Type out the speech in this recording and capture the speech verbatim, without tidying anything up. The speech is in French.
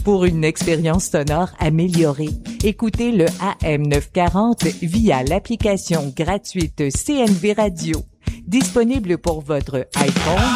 Pour une expérience sonore améliorée, écoutez le A M neuf cent quarante via l'application gratuite C N V Radio, disponible pour votre iPhone,